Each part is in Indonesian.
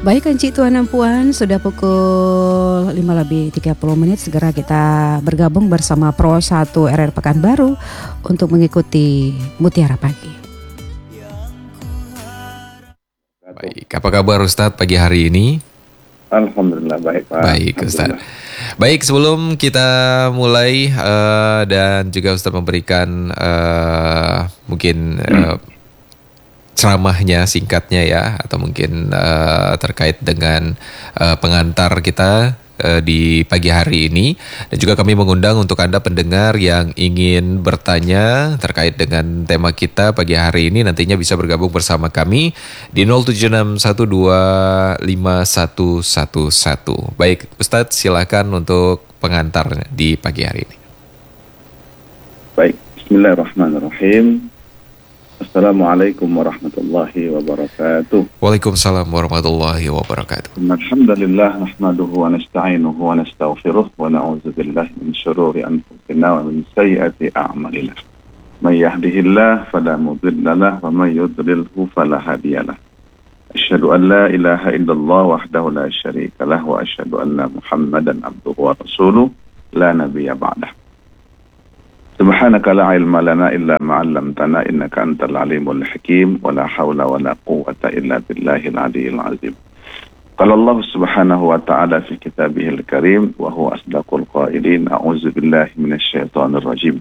Baik Encik Tuan dan Puan, sudah pukul 5:30. Segera kita bergabung bersama Pro 1 RR Pekanbaru untuk mengikuti Mutiara Pagi. Baik, apa kabar Ustadz pagi hari ini? Alhamdulillah baik Pak. Baik Ustadz. Baik, sebelum kita mulai dan juga Ustadz memberikan mungkin ceramahnya singkatnya ya, atau mungkin terkait dengan pengantar kita di pagi hari ini, dan juga kami mengundang untuk Anda pendengar yang ingin bertanya terkait dengan tema kita pagi hari ini, nantinya bisa bergabung bersama kami di 0761251111. Baik Ustadz, silakan untuk pengantar di pagi hari ini. Baik, bismillahirrahmanirrahim. Assalamualaikum warahmatullahi wabarakatuh. Waalaikumsalam warahmatullahi wabarakatuh. Alhamdulillah nahmaduhu wa nasta'inuhu wa nastaghfiruh wa na'udzu billahi min syururi anfusina wa min sayyiati a'malina. May yahdihillahu fala mudilla lahu wa may yudlilhu fala hadiya lahu. Asyhadu an la ilaha illallah wahdahu la syarika lahu wa asyhadu anna Muhammadan abduhu wa rasuluh la nabiyya ba'dah. Subhanaka la ilma lana illa ma 'allamtana innaka antal alimul hakim wa la haula wa la quwwata illa billahil aliyyil azim. Qala Allah subhanahu wa ta'ala fi kitabihil karim wa huwa asdaqul qailin a'udzu billahi minasy syaithanir rajim.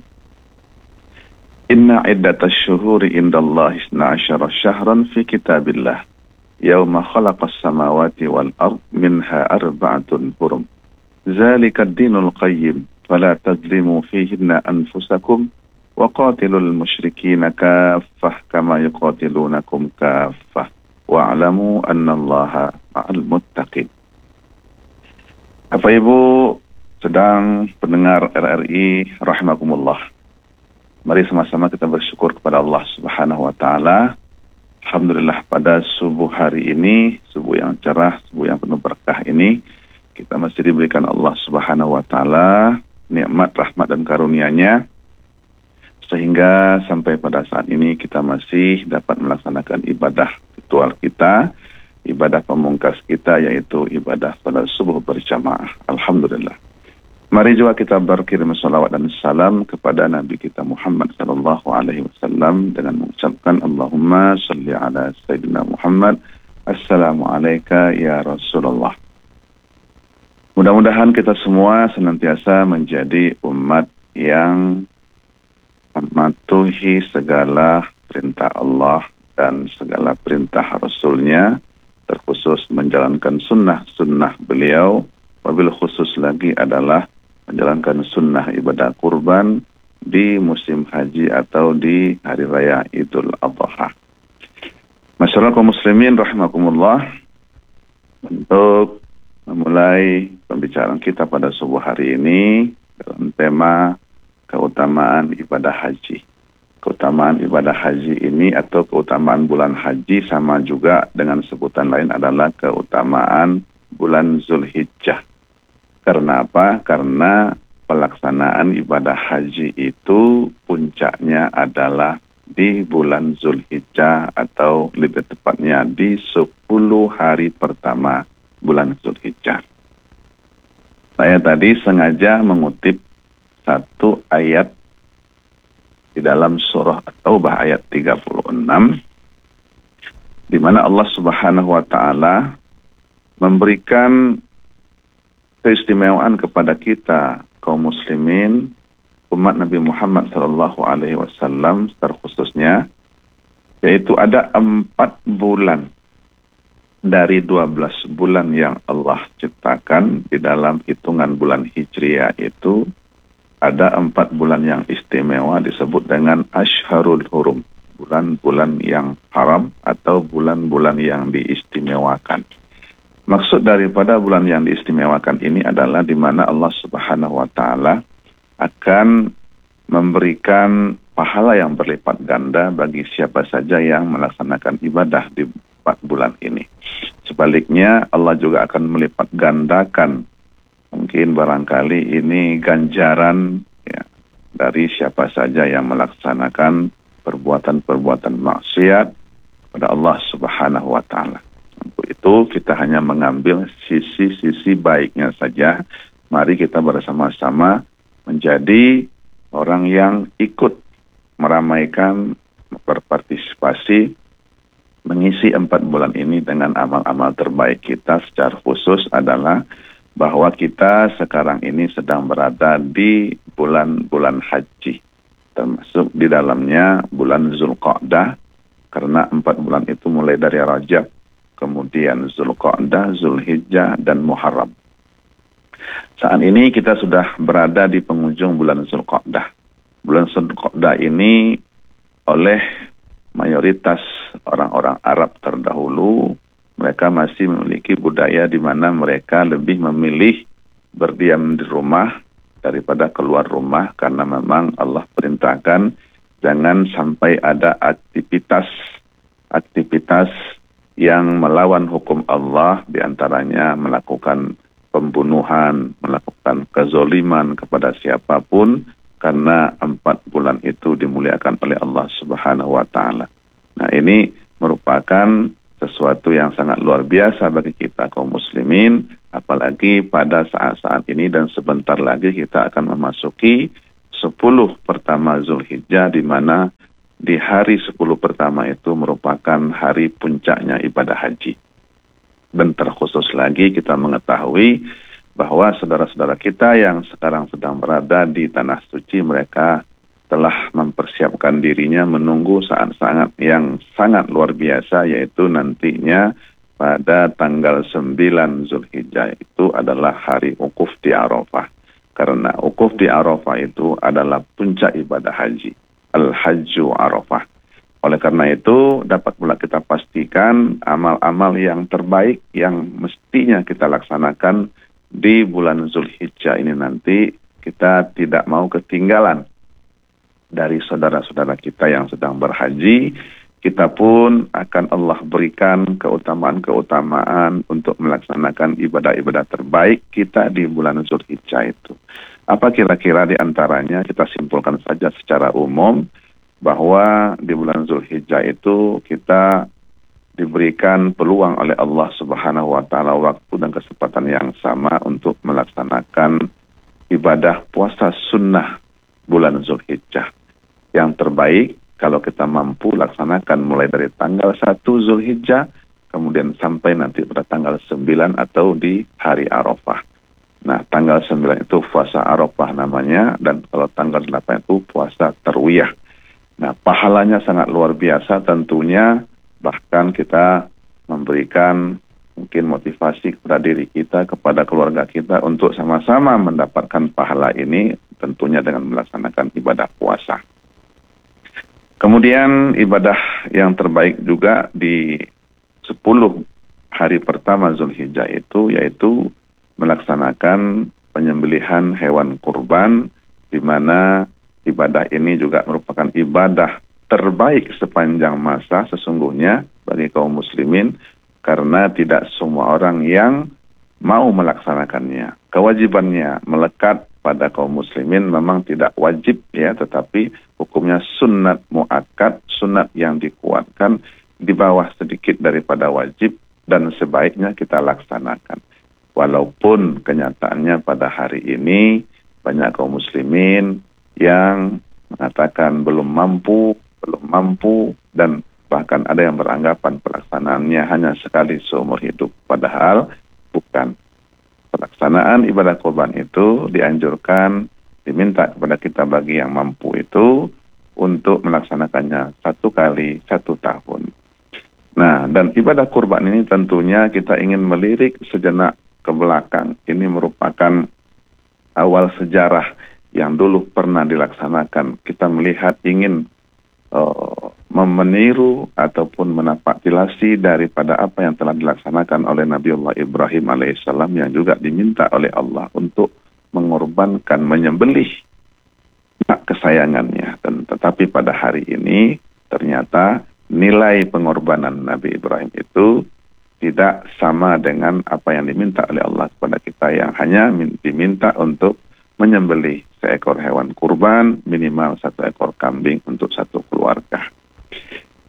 Inna iddatash syuhuri indallahi 12 syahran fi kitabillah yauma khalaqas samawati wal ard minha arba'atun hurum. Dzalika ad-dinul qayyim فلا تظلموا فيهن أنفسكم وقاتلوا المشركين كافة كما يقاتلونكم كافة واعلموا أن الله مع المتقين. Bapak Ibu sedang pendengar RRI rahimakumullah, mari sama-sama kita bersyukur kepada Allah Subhanahu wa taala. Alhamdulillah, pada subuh hari ini, subuh yang cerah, subuh yang penuh berkah ini, kita masih diberikan Allah Subhanahu wa taala nikmat, rahmat, dan karunia-Nya, sehingga sampai pada saat ini kita masih dapat melaksanakan ibadah ritual kita, ibadah pemungkas kita, yaitu ibadah salat subuh berjamaah. Alhamdulillah. Mari juga kita berkirim salawat dan salam kepada Nabi kita Muhammad sallallahu alaihi wasallam dengan mengucapkan Allahumma shalli ala Sayyidina Muhammad. Assalamualaikum ya Rasulullah. Mudah-mudahan kita semua senantiasa menjadi umat yang mematuhi segala perintah Allah dan segala perintah Rasul-Nya, terkhusus menjalankan sunnah beliau, wabil khusus lagi adalah menjalankan sunnah ibadah kurban di musim haji atau di hari raya Idul Adha. Masyarakat kaum muslimin rahimakumullah, untuk memulai pembicaraan kita pada subuh hari ini dalam tema keutamaan ibadah haji. Keutamaan ibadah haji ini atau keutamaan bulan haji sama juga dengan sebutan lain adalah keutamaan bulan Zulhijjah. Karena apa? Karena pelaksanaan ibadah haji itu puncaknya adalah di bulan Zulhijjah, atau lebih tepatnya di 10 hari pertama bulan Zulhijjah. Saya tadi sengaja mengutip satu ayat di dalam surah At-Taubah ayat 36, di mana Allah Subhanahu wa taala memberikan keistimewaan kepada kita kaum muslimin umat Nabi Muhammad sallallahu alaihi wasallam secara khususnya, yaitu ada 4 bulan dari 12 bulan yang Allah ciptakan di dalam hitungan bulan Hijriah. Itu ada 4 bulan yang istimewa disebut dengan Ashharul Hurum, bulan-bulan yang haram atau bulan-bulan yang diistimewakan. Maksud daripada bulan yang diistimewakan ini adalah di mana Allah Subhanahu wa taala akan memberikan pahala yang berlipat ganda bagi siapa saja yang melaksanakan ibadah di 4 bulan ini. Sebaliknya Allah juga akan melipat gandakan mungkin barangkali ini ganjaran ya, dari siapa saja yang melaksanakan perbuatan-perbuatan maksiat kepada Allah Subhanahu wa taala. Untuk itu sesuatu, kita hanya mengambil sisi-sisi baiknya saja. Mari kita bersama-sama menjadi orang yang ikut meramaikan, berpartisipasi, mengisi 4 bulan ini dengan amal-amal terbaik kita. Secara khusus adalah bahwa kita sekarang ini sedang berada di bulan-bulan haji, termasuk di dalamnya bulan Zulqa'dah, karena 4 bulan itu mulai dari Rajab, kemudian Zulqa'dah, Zulhijjah, dan Muharram. Saat ini kita sudah berada di penghujung bulan Zulqa'dah. Bulan Zulqa'dah ini oleh mayoritas orang-orang Arab terdahulu, mereka masih memiliki budaya di mana mereka lebih memilih berdiam di rumah daripada keluar rumah, karena memang Allah perintahkan jangan sampai ada aktivitas yang melawan hukum Allah, diantaranya melakukan pembunuhan, melakukan kezoliman kepada siapapun, karena 4 bulan itu dimuliakan oleh Allah Subhanahu wa Ta'ala. Nah, ini merupakan sesuatu yang sangat luar biasa bagi kita kaum muslimin, apalagi pada saat-saat ini dan sebentar lagi kita akan memasuki 10 pertama Zulhijjah, di mana di hari 10 pertama itu merupakan hari puncaknya ibadah haji. Dan terkhusus lagi kita mengetahui bahwa saudara-saudara kita yang sekarang sedang berada di Tanah Suci, mereka telah mempersiapkan dirinya menunggu saat-saat yang sangat luar biasa, yaitu nantinya pada tanggal 9 Zulhijjah itu adalah hari wukuf di Arafah. Karena wukuf di Arafah itu adalah puncak ibadah haji, Al-Hajju Arafah. Oleh karena itu dapat pula kita pastikan amal-amal yang terbaik yang mestinya kita laksanakan di bulan Zulhijjah ini nanti, kita tidak mau ketinggalan dari saudara-saudara kita yang sedang berhaji. Kita pun akan Allah berikan keutamaan-keutamaan untuk melaksanakan ibadah-ibadah terbaik kita di bulan Zulhijjah itu. Apa kira-kira di antaranya? Kita simpulkan saja secara umum bahwa di bulan Zulhijjah itu kita diberikan peluang oleh Allah Subhanahu wa Ta'ala waktu dan kesempatan yang sama untuk melaksanakan ibadah puasa sunnah bulan Zulhijjah. Yang terbaik kalau kita mampu laksanakan mulai dari tanggal 1 Zulhijjah, kemudian sampai nanti pada tanggal 9 atau di hari Arafah. Nah, tanggal 9 itu puasa Arafah namanya, dan kalau tanggal 8 itu puasa Tarwiyah. Nah, pahalanya sangat luar biasa tentunya, bahkan kita memberikan mungkin motivasi kepada diri kita, kepada keluarga kita untuk sama-sama mendapatkan pahala ini, tentunya dengan melaksanakan ibadah puasa. Kemudian ibadah yang terbaik juga di 10 hari pertama Zulhijjah itu, yaitu melaksanakan penyembelihan hewan kurban, di mana ibadah ini juga merupakan ibadah terbaik sepanjang masa sesungguhnya bagi kaum muslimin, karena tidak semua orang yang mau melaksanakannya. Kewajibannya melekat pada kaum muslimin memang tidak wajib ya, tetapi hukumnya sunnat muakkad, sunnat yang dikuatkan di bawah sedikit daripada wajib, dan sebaiknya kita laksanakan. Walaupun kenyataannya pada hari ini banyak kaum muslimin yang mengatakan belum mampu, dan bahkan ada yang beranggapan pelaksanaannya hanya sekali seumur hidup, padahal bukan. Pelaksanaan ibadah kurban itu dianjurkan, diminta kepada kita bagi yang mampu itu untuk melaksanakannya 1 kali 1 tahun. Nah, dan ibadah kurban ini tentunya kita ingin melirik sejenak ke belakang. Ini merupakan awal sejarah yang dulu pernah dilaksanakan. Kita melihat ingin meniru ataupun menapaktilasi daripada apa yang telah dilaksanakan oleh Nabiullah Ibrahim alaihissalam, yang juga diminta oleh Allah untuk mengorbankan, menyembelih anak kesayangannya. Dan tetapi pada hari ini ternyata nilai pengorbanan Nabi Ibrahim itu tidak sama dengan apa yang diminta oleh Allah kepada kita, yang hanya diminta untuk menyembelih seekor hewan kurban, minimal 1 ekor kambing untuk 1 keluarga.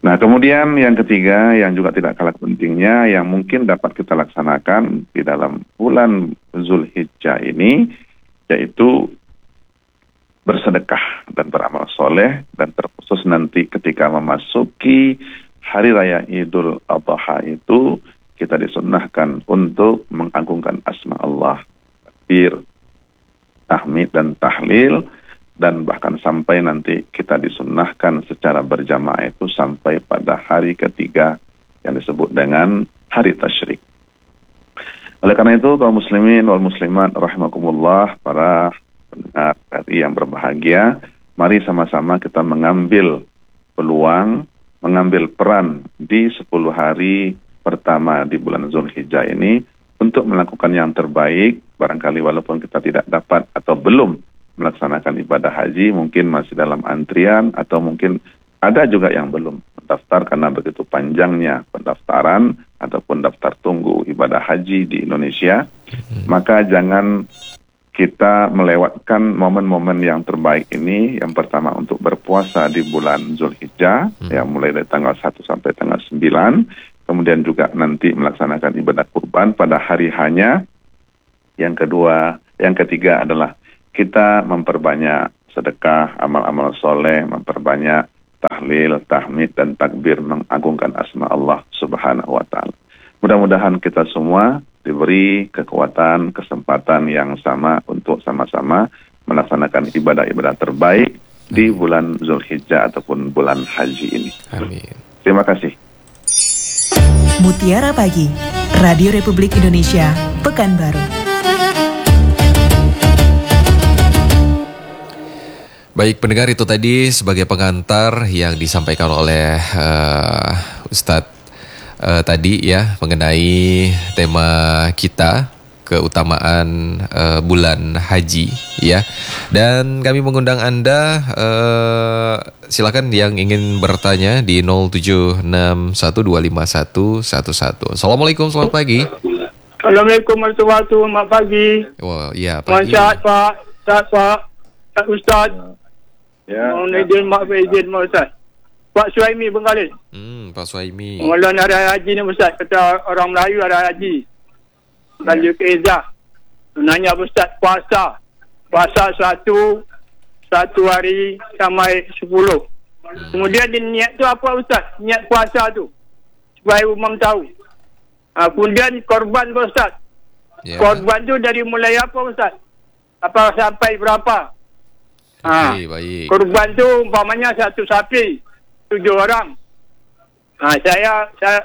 Nah, kemudian yang ketiga yang juga tidak kalah pentingnya yang mungkin dapat kita laksanakan di dalam bulan Zulhijjah ini yaitu bersedekah dan beramal soleh, dan terkhusus nanti ketika memasuki hari raya Idul Adha itu kita disunnahkan untuk mengagungkan asma Allah, takbir, tahmid dan tahlil, dan bahkan sampai nanti kita disunnahkan secara berjamaah itu sampai pada hari ketiga yang disebut dengan hari tasyrik. Oleh karena itu kaum muslimin wal muslimat rahimakumullah, para pendengar RI yang berbahagia, mari sama-sama kita mengambil peluang, mengambil peran di 10 hari pertama di bulan Zulhijjah ini untuk melakukan yang terbaik. Barangkali walaupun kita tidak dapat atau belum melaksanakan ibadah haji, mungkin masih dalam antrian, atau mungkin ada juga yang belum mendaftar karena begitu panjangnya pendaftaran ataupun daftar tunggu ibadah haji di Indonesia, maka jangan kita melewatkan momen-momen yang terbaik ini. Yang pertama untuk berpuasa di bulan Zulhijjah, yang mulai dari tanggal 1 sampai tanggal 9, kemudian juga nanti melaksanakan ibadah kurban pada hari hanya. Yang ketiga adalah kita memperbanyak sedekah, amal-amal soleh, memperbanyak tahlil, tahmid, dan takbir mengagungkan asma Allah Subhanahu wa Ta'ala. Mudah-mudahan kita semua diberi kekuatan, kesempatan yang sama untuk sama-sama melaksanakan ibadah-ibadah terbaik di bulan Zulhijjah ataupun bulan haji ini. Amin. Terima kasih. Mutiara Pagi, Radio Republik Indonesia, Pekanbaru. Baik pendengar, itu tadi sebagai pengantar yang disampaikan oleh Ustadz tadi ya mengenai tema kita, keutamaan bulan haji ya. Dan kami mengundang Anda, silakan yang ingin bertanya di 0761251111. Assalamualaikum, selamat pagi. Assalamualaikum warahmatullahi wabarakatuh. Selamat pagi. Wah, ya pagi. Pak Ustaz. Ya. Mohon izin, maaf izin Ustaz. Pak Suhaimi Bengkalis. Pak Suhaimi. Malam hari haji ni Ustaz, kata orang Melayu hari haji. Lalu ke Izzah. Nanya Ustaz puasa satu hari sampai 10. Kemudian dia niat tu apa Ustaz? Niat puasa tu supaya umum tahu. Kemudian korban Ustaz. Ya. Korban tu dari mulai apa Ustaz? Apa sampai berapa? Baik. Korban tu umpamanya satu sapi 7 orang. Saya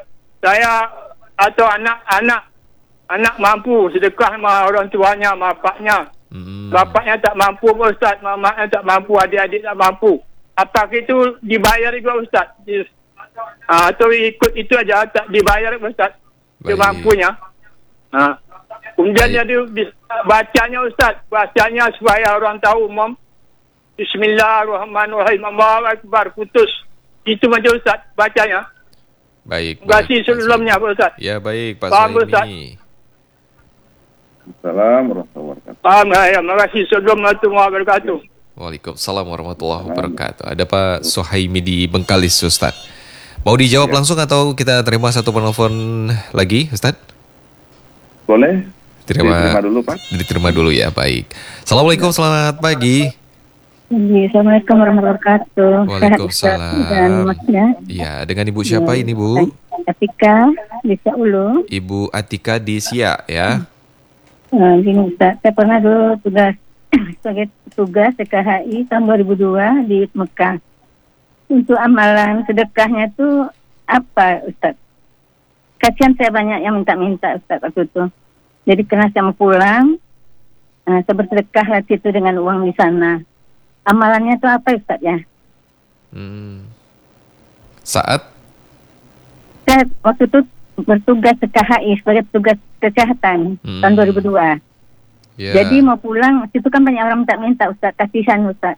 atau anak mampu sedekah sama orang tuanya, sama bapaknya. Bapaknya tak mampu Ustaz, mamaknya tak mampu, adik-adik tak mampu. Apakah itu dibayar juga Ustaz? Atau ikut itu aja tak dibayar Ustaz? Dia mampunya. Kemudian jadi bacanya Ustaz, bacanya supaya orang tahu umum. Bismillahirrahmanirrahim. Allahu Akbar, putus. Itu macam Ustaz bacanya. Baik. Terima kasih sebelumnya Pak Ustaz. Ya baik Pak Faham, Suhaimi. Assalamualaikum warahmatullahi wabarakatuh. Paham ya, terima kasih sebelumnya warahmatullahi wabarakatuh. Waalaikumsalam warahmatullahi wabarakatuh. Ada Pak Suhaimi di Bengkalis Ustaz. Mau dijawab langsung atau kita terima satu penelpon lagi Ustaz? Boleh? Diterima dulu Pak. Diterima dulu ya, baik. Assalamualaikum, selamat pagi. Assalamualaikum warahmatullahi wabarakatuh. Waalaikumsalam. Dan Masnya. Ya, dengan Ibu siapa ini Bu? Atika di Ulu. Ibu Atika di Siak ya. Gini Ustaz, saya pernah dulu tugas sebagai petugas TKHI tahun 2002 di Mekah. Untuk amalan sedekahnya itu apa Ustaz? Kasihan saya banyak yang minta-minta Ustaz waktu itu. Jadi karena saya mau pulang, saya bersedekah lah itu dengan uang di sana. Amalannya itu apa Ustaz ya? Saat? Saya waktu itu bertugas TKHI sebagai petugas kesehatan tahun 2002. Yeah. Jadi mau pulang, situ kan banyak orang minta Ustaz, kasihan Ustaz.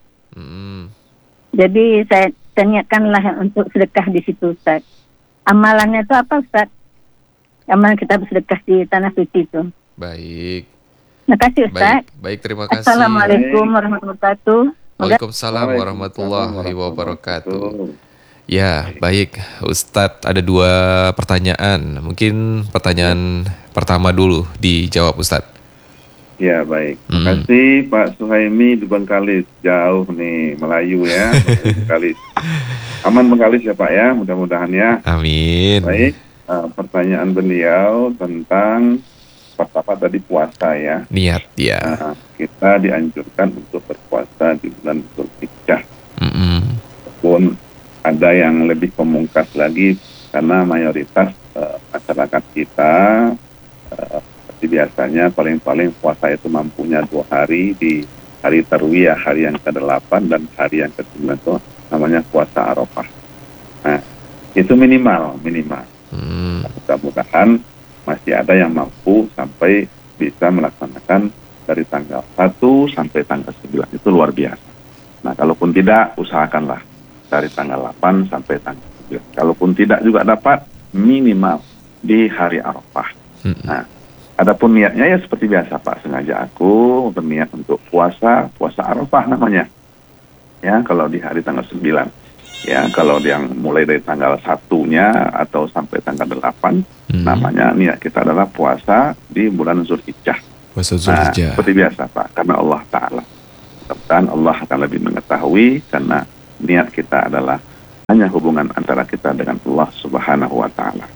Jadi saya niatkanlah untuk sedekah di situ Ustaz. Amalannya itu apa Ustaz? Amalan kita bersedekah di tanah suci itu. Baik. Terima kasih Ustaz. Baik, terima kasih. Assalamualaikum warahmatullahi wabarakatuh. Waalaikumsalam warahmatullahi wabarakatuh. Ya, baik. Ustadz ada 2 pertanyaan. Mungkin pertanyaan pertama dulu dijawab Ustadz. Ya, baik. Terima kasih Pak Suhaimi di Bengkalis. Jauh nih, Melayu ya. Bengkalis. Aman Bengkalis ya Pak ya, mudah-mudahan ya. Amin. Baik, pertanyaan beliau tentang pertama tadi puasa ya. Niat ya. Kita dianjurkan untuk berpuasa di bulan Dzulhijjah. Walaupun ada yang lebih pemungkas lagi karena mayoritas masyarakat kita seperti biasanya paling-paling puasa itu mampunya 2 hari di hari Tarwiyah, hari yang ke-8 dan hari yang ke-9 itu namanya puasa Arafah. Nah, itu minimal. Mudah-mudahan masih ada yang mampu sampai bisa melaksanakan dari tanggal 1 sampai tanggal 9. Itu luar biasa. Nah, kalaupun tidak, usahakanlah dari tanggal 8 sampai tanggal 9. Kalaupun tidak juga dapat, minimal di hari Arafah. Nah, adapun niatnya ya seperti biasa Pak, sengaja aku berniat untuk puasa Arafah namanya. Ya, kalau di hari tanggal 9. Ya, kalau yang mulai dari tanggal 1-nya atau sampai tanggal 8, namanya niat kita adalah puasa di bulan Dzulhijjah. Puasa Dzulhijjah. Seperti biasa Pak, karena Allah Ta'ala. Dan Allah akan lebih mengetahui karena niat kita adalah hanya hubungan antara kita dengan Allah Subhanahu wa Ta'ala.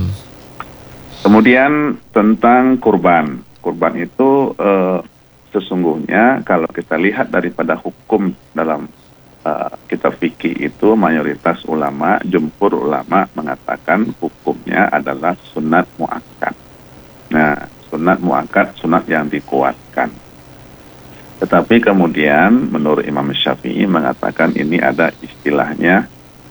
Kemudian tentang kurban. Kurban itu sesungguhnya kalau kita lihat daripada hukum dalam kitab fikih itu mayoritas ulama, jumhur ulama mengatakan hukumnya adalah sunat muakkad. Nah, sunat muakkad, sunat yang dikuatkan. Tetapi kemudian menurut Imam Syafi'i mengatakan ini ada istilahnya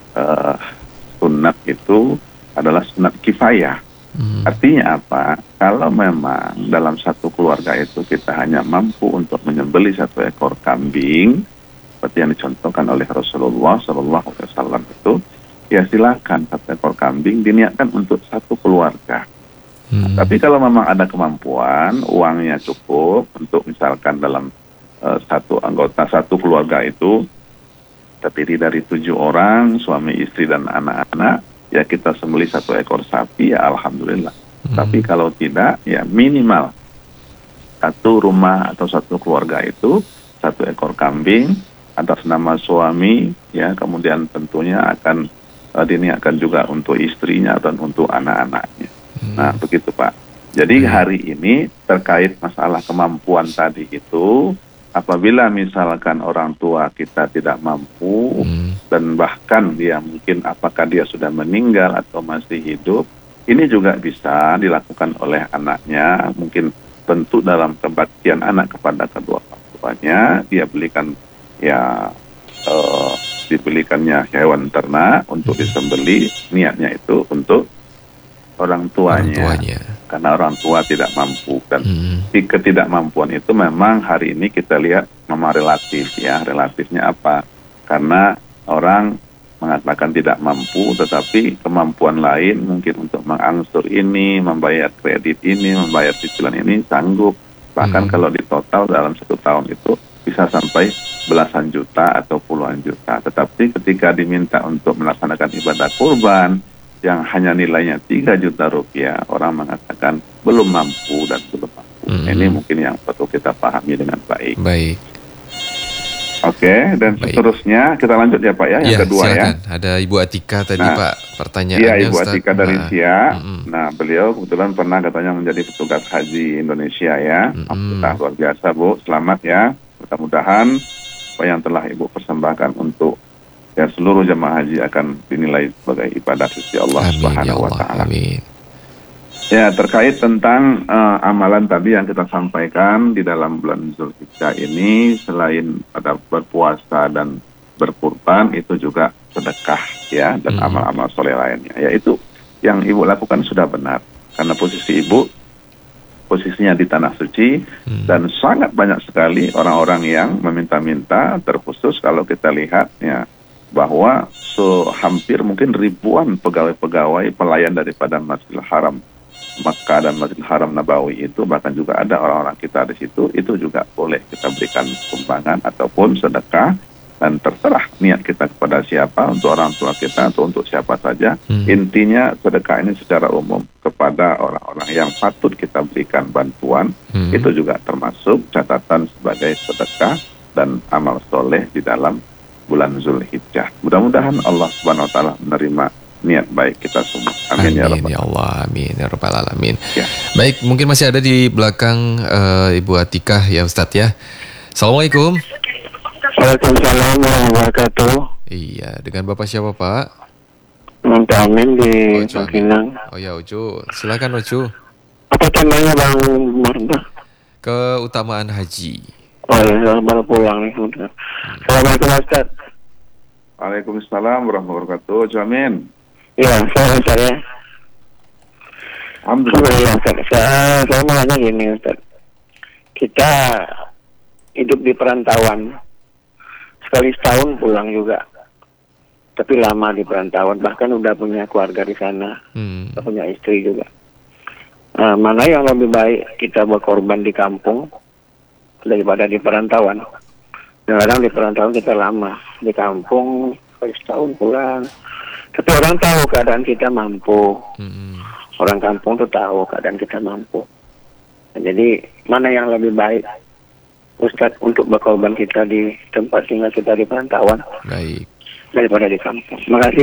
sunat itu adalah sunat kifayah. Artinya apa? Kalau memang dalam satu keluarga itu kita hanya mampu untuk menyembelih 1 ekor kambing, seperti yang dicontohkan oleh Rasulullah SAW itu, ya silakan 1 ekor kambing diniatkan untuk satu keluarga. Tapi kalau memang ada kemampuan, uangnya cukup untuk misalkan dalam satu anggota, satu keluarga itu terdiri dari 7 orang, suami, istri, dan anak-anak, ya kita sembelih 1 ekor sapi, ya alhamdulillah. Tapi kalau tidak, ya minimal satu rumah atau satu keluarga itu 1 ekor kambing atas nama suami, ya kemudian tentunya akan diniatkan juga untuk istrinya dan untuk anak-anaknya. Nah, begitu Pak. Jadi hari ini terkait masalah kemampuan tadi itu, apabila misalkan orang tua kita tidak mampu dan bahkan dia mungkin apakah dia sudah meninggal atau masih hidup, ini juga bisa dilakukan oleh anaknya. Mungkin tentu dalam kebaktian anak kepada kedua orang tuanya, dia belikan dibelikannya hewan ternak untuk disembelih, niatnya itu untuk orang tuanya. Karena orang tua tidak mampu. Dan ketidakmampuan itu memang hari ini kita lihat memang relatif ya. Relatifnya apa? Karena orang mengatakan tidak mampu, tetapi kemampuan lain mungkin untuk mengangsur ini, membayar kredit ini, membayar cicilan ini sanggup. Bahkan kalau di total dalam 1 tahun itu bisa sampai belasan juta atau puluhan juta. Tetapi ketika diminta untuk melaksanakan ibadah kurban yang hanya nilainya 3 juta rupiah, orang mengatakan belum mampu dan belum mampu. Ini mungkin yang perlu kita pahami dengan baik. Oke, dan seterusnya kita lanjut ya Pak ya, yang kedua silakan. Ya. Ada Ibu Atika tadi Pak, pertanyaannya. Iya, Ibu Atika dari Siak. Nah, beliau kebetulan pernah katanya menjadi petugas haji Indonesia ya. Alhamdulillah, luar biasa Bu, selamat ya. Mudah-mudahan apa yang telah Ibu persembahkan untuk ya seluruh jemaah haji akan dinilai sebagai ibadah sisi Allah Subhanahu wa Ta'ala. Ya, terkait tentang amalan tadi yang kita sampaikan di dalam bulan Dzulhijjah ini, selain pada berpuasa dan berkurban, itu juga sedekah ya, dan amal-amal soleh lainnya. Ya, itu yang Ibu lakukan sudah benar, karena posisi Ibu posisinya di Tanah Suci, dan sangat banyak sekali orang-orang yang meminta-minta, terkhusus kalau kita lihat ya, bahwa hampir mungkin ribuan pegawai-pegawai pelayan daripada Masjidil Haram Makkah dan Masjidil Haram Nabawi itu, bahkan juga ada orang-orang kita di situ, itu juga boleh kita berikan sumbangan ataupun sedekah dan terserah niat kita kepada siapa, untuk orang tua kita atau untuk siapa saja. Intinya sedekah ini secara umum kepada orang-orang yang patut kita berikan bantuan, itu juga termasuk catatan sebagai sedekah dan amal soleh di dalam bulan Zulhijjah. Mudah-mudahan Allah Subhanahu wa taala menerima niat baik kita semua. Amin, ya Amin rabbal ya Allah, amin ya rabbal alamin. Ya. Baik, mungkin masih ada di belakang Ibu Atikah ya Ustadz ya. Assalamualaikum. Waalaikumsalam warahmatullahi wabarakatuh. Iya, dengan Bapak siapa Pak? Minta amin di Ojo, Makinang. Oh ya Ucu, silakan Ucu. Apa temanya Bang Marta? Keutamaan haji. Oh ya, baru pulang nih udah. Assalamualaikum Ustaz. Waalaikumsalam warahmatullahi wabarakatuh. Jamin. Ya, saya. Alhamdulillah. Ustaz. Saya mau nanya gini Ustaz. Kita hidup di perantauan. Sekali setahun pulang juga. Tapi lama di perantauan, bahkan udah punya keluarga di sana. Udah punya istri juga. Mana yang lebih baik kita berkorban di kampung daripada di perantauan? Kadang di perantauan kita lama, di kampung sekali setahun pulang. Tapi orang tahu keadaan kita mampu. Orang kampung tuh tahu keadaan kita mampu. Nah, jadi mana yang lebih baik Ustadz untuk berkorban kita di tempat tinggal kita di perantauan Baik. daripada di kampung? Terima kasih.